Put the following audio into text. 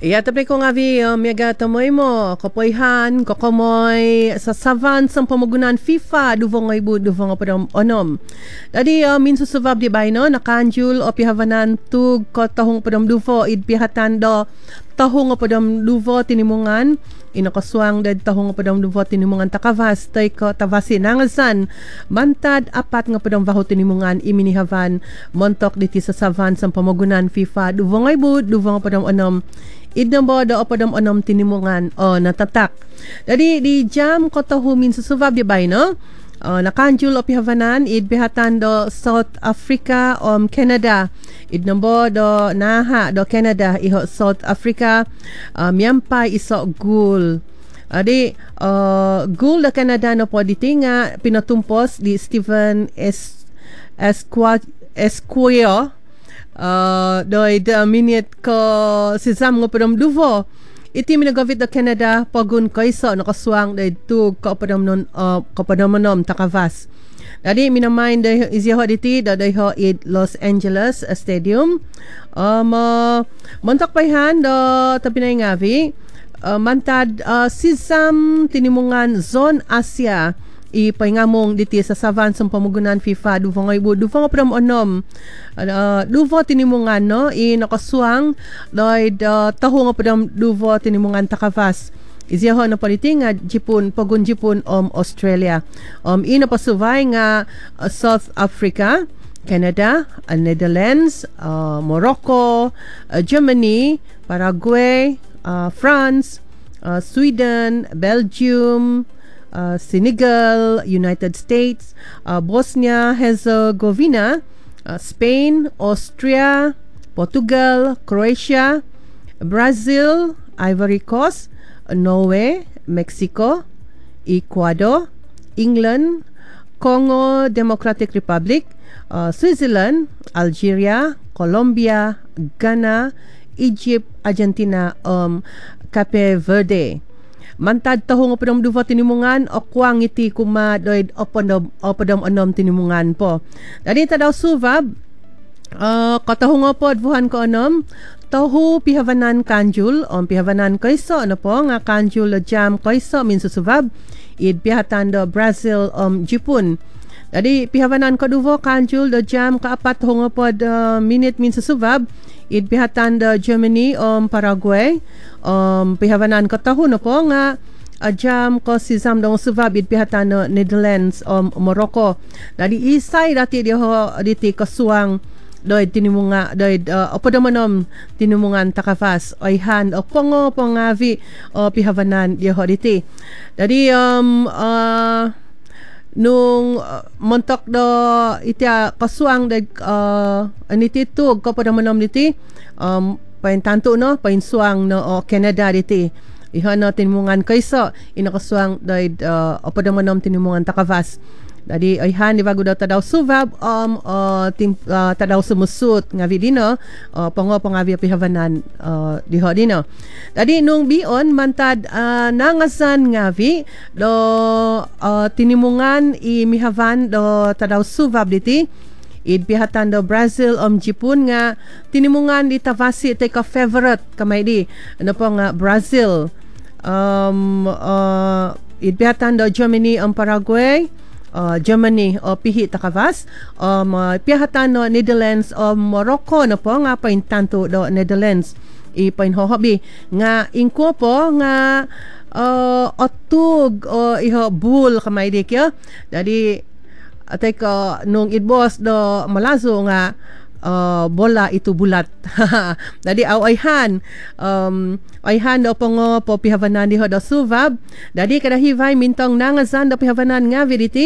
Iya, tapi ko nga miyaga tamoy mo, kapoyhan, kokomoy, sa savan sa pamagunan FIFA, duvong ngay bu, duvong nga onom. Tadi, minso suvab di bay no, nakanjul o pihavanan tug ko tahong padam duvo, id pihatan do, tahong padam duvo tinimungan, inakaswang dad tahong padam duvo tinimungan takavas, tay ko tavasi nangasan, mantad apat nga padam vaho tinimungan, iminihavan, montok diti sa savan sa pamagunan FIFA, duvong ngay bu, duvong padam onom, idnamba da opadam onom tinimungan o natatak. Jadi di jam kota humin susubab di bay no. Nakanjul o pihavanan id bihatan do South Africa o Canada. Idnamba do naha do Canada iho South Africa miampay iso gul. Adi gul da Canada no po ditinga pinatumpos di Stephen Esquire doi da minute ko si Zam nga padam duvo iti minagavit da Canada pagun kaiso nakaswang doi tug kapadamanom takavas dadi minamain da izyaho diti da ho id Los Angeles Stadium montak payhan da tapinay ngavi mantad si Zam tinimungan Zone Asia ipaingamong diti sa savan sa pamugunan FIFA duvong ay bu duvong apram onom duvo tinimungan no nakaswang loy tahong apram duvo tinimungan takavas izyaho na paliting nga Jipun pagun Jipun Australia inapasuvay nga South Africa, Canada, Netherlands, Morocco, Germany, Paraguay, France, Sweden, Belgium, Senegal, United States, Bosnia-Herzegovina, Spain, Austria, Portugal, Croatia, Brazil, Ivory Coast, Norway, Mexico, Ecuador, England, Congo Democratic Republic, Switzerland, Algeria, Colombia, Ghana, Egypt, Argentina, Cape Verde. Mantad tahong opadam duvo tinimungan o kwang iti kuma doid opadam onom tinimungan po. Dadi tadaw suvab katahong opod vuhan ko onom tahu pihavanan kanjul pihavanan kaiso ano po nga kanjul jam kaiso min susuvab id pihatan do Brazil Jipun. Dadi pihavanan ko duvo kanjul do jam kaapat tahong opod minute min susuvab id pihatan do Germany Paraguay pihavanan ko tahu no po nga jam ko si Zam dong suvab id pihatan do Netherlands Morocco dadi isay dati diti kasuang doy tinimunga doy opodamanom tinimungan takavas oyhan o pongo pongavi o pihavanan diho diti dadi nung montok do ita kasuang dag aniti tug kapadamanom diti pain tanto no pain suang no o Canada diti ihan no tinimungan kaiso inakasuang doy opodamanom tinimungan takavas dadi ayhan di bago daw tadaw suvab tadaw sumusut nga vidino pango pangavi pihavanan diho dino dadi nung bion mantad nangasan ngavi do tinimungan mihavan do tadaw suvab diti id pihatan do Brazil Jipun nga tinimungan di tavasi tay ka favorite kamay di ano po nga Brazil id pihatan do Germany Paraguay Germany o pihi takavas pihatan no Netherlands Morocco na po nga paintanto do Netherlands ipainhohobi nga ingko po nga otug o iho bull kamay di kyo dadi atay ko nung idbos do malazo nga bola itu bulat dadi ayhan do pongo po pihavanan diho do suvab dadi kada hivay mintong nangazan do pihavanan nga viditi